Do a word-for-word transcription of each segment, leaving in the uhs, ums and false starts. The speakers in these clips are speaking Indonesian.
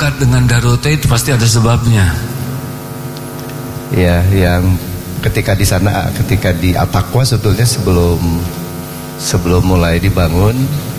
dekat dengan Darote itu pasti ada sebabnya. Ya, yang ketika di sana, ketika di At-Taqwa sebetulnya sebelum sebelum mulai dibangun,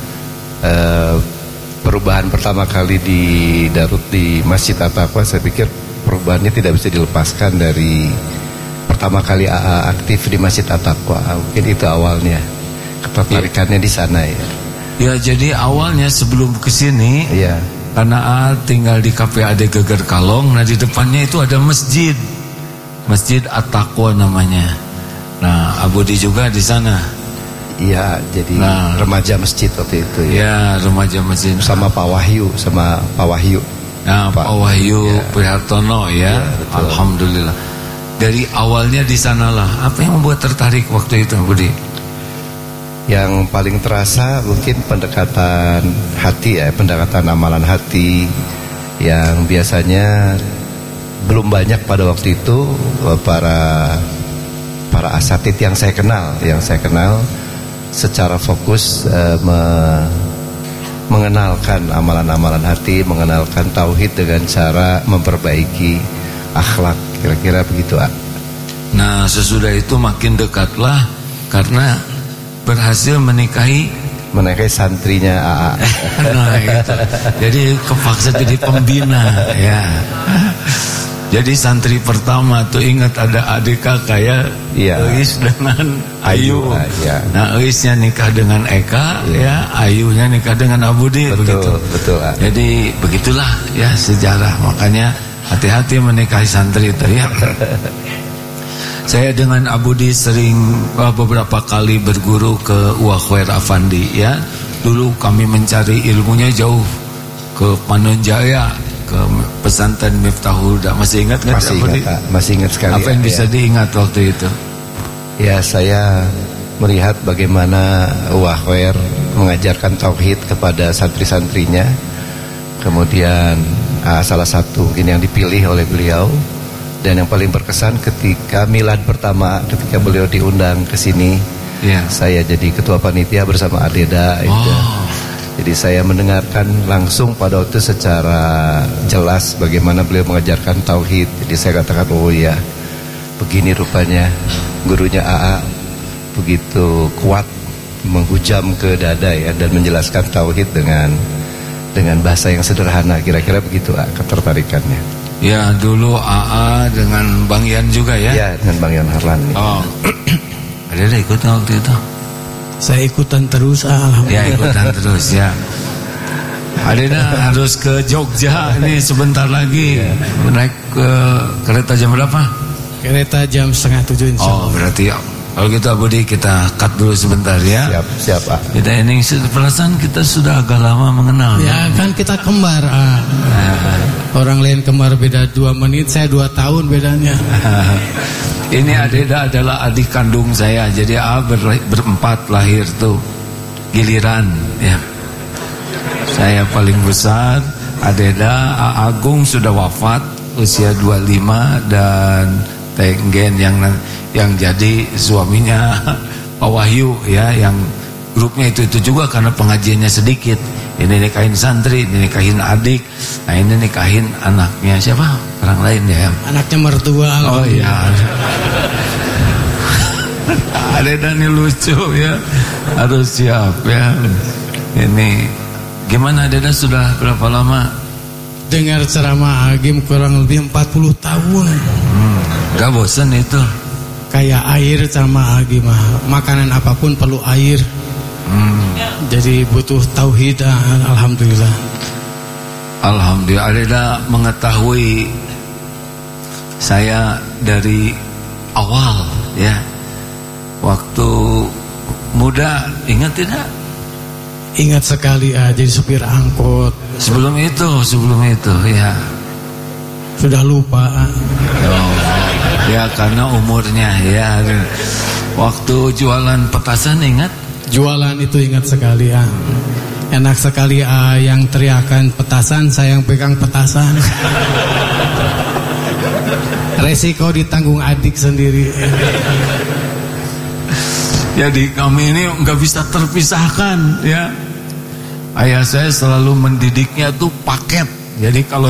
eh, perubahan pertama kali di Darut di Masjid At-Taqwa, saya pikir perubahannya tidak bisa dilepaskan dari pertama kali A A aktif di Masjid At-Taqwa. Mungkin itu awalnya, ketertarikannya di sana ya. Ya, jadi awalnya sebelum kesini, ya, karena A A tinggal di K P A D Geger Kalong, nah di depannya itu ada masjid. Masjid At-Taqwa namanya. Nah, Abudi juga di sana. Iya, jadi nah, remaja masjid waktu itu ya. Ya, remaja masjid sama Pak Wahyu, sama Pak Wahyu. Nah, Pak, Pak Wahyu ya. Prihartono ya. Ya, alhamdulillah. Dari awalnya di sanalah. Apa yang membuat tertarik waktu itu, Budi? Yang paling terasa mungkin pendekatan hati ya, pendekatan amalan hati yang biasanya belum banyak pada waktu itu para para asatid yang saya kenal, yang saya kenal secara fokus uh, me, mengenalkan amalan-amalan hati, mengenalkan tauhid dengan cara memperbaiki akhlak, kira-kira begitu. Nah, sesudah itu makin dekatlah karena berhasil menikahi menikahi santrinya A A. Nah, itu. Jadi kepaksa jadi pembina ya. Jadi santri pertama tuh ingat ada adik kakak ya, ya. Eis dengan Ayu. Ayu ya. Nah, Eisnya nikah dengan Eka ya, ya, Ayunya nikah dengan Abudi. Betul, begitu. Betul. Jadi begitulah ya sejarah. Makanya hati-hati menikahi santri itu ya. Saya dengan Abudi sering beberapa kali berguru ke Uwakhwair Afandi ya. Dulu kami mencari ilmunya jauh ke Panonjaya, ke pesantren Miftahul Huda. Masih ingat nggak? Masih ingat, Pak. Masih ingat sekali. Apa yang ya, bisa ya. diingat waktu itu? Ya, saya melihat bagaimana Uwakhwair mengajarkan tauhid kepada santri-santrinya. Kemudian ah, salah satu mungkin yang dipilih oleh beliau dan yang paling berkesan ketika milad pertama, ketika beliau diundang ke sini, ya. Saya jadi ketua panitia bersama Adeda. Oh. Itu. Jadi saya mendengarkan langsung pada waktu secara jelas bagaimana beliau mengajarkan tauhid. Jadi saya katakan, oh ya, begini rupanya gurunya A A begitu kuat menghujam ke dada ya, dan menjelaskan tauhid dengan dengan bahasa yang sederhana. Kira-kira begitu A, ketertarikannya. Ya, dulu A A dengan Bang Yan juga ya? Ya, dengan Bang Yan Harlan. Oh, ada ikut waktu itu? Saya ikutan terus, alhamdulillah. Ya, ikutan terus ya. Adena harus ke Jogja ini sebentar lagi. Ya. Naik ke kereta jam berapa? Kereta jam setengah tujuh insya Allah. Oh, berarti kalau gitu Abudi kita cut dulu sebentar ya. Siap, siap Pak. Kita ini perasaan kita sudah agak lama mengenal. Ya, ya? Kan kita kembar. Ah. Nah. Orang lain kembar beda dua menit, saya dua tahun bedanya. Ini Adeda adalah adik kandung saya. Jadi A ber, berempat lahir tuh giliran ya. Saya paling besar. Adeda, A Agung sudah wafat usia dua puluh lima, dan Tenggen yang yang jadi suaminya Pak Wahyu ya, yang grupnya itu itu juga karena pengajiannya sedikit. Ini nikahin santri, ini nikahin adik, nah ini nikahin anaknya siapa? Orang lain ya. Anaknya mertua. Oh iya. Adeda nih lucu ya, harus siap ya. Ini gimana Adeda, sudah berapa lama dengar ceramah Agim? Kurang lebih empat puluh tahun. Hmm, gak bosan itu? Kayak air ceramah Agim, makanan apapun perlu air. Hmm. Jadi butuh tauhid. Alhamdulillah. Alhamdulillah. Adeda mengetahui saya dari awal ya. Waktu muda, ingat tidak? Ingat sekali, ah, jadi supir angkot. Sebelum itu, sebelum itu ya. Sudah lupa. Ah. Oh, ya karena umurnya ya. Waktu jualan petasan ingat? Jualan itu ingat sekali ya. Enak sekali ah, yang teriakan petasan, saya yang pegang petasan. Resiko ditanggung adik sendiri. Jadi kami ini nggak bisa terpisahkan ya. Ayah saya selalu mendidiknya tuh paket. Jadi kalau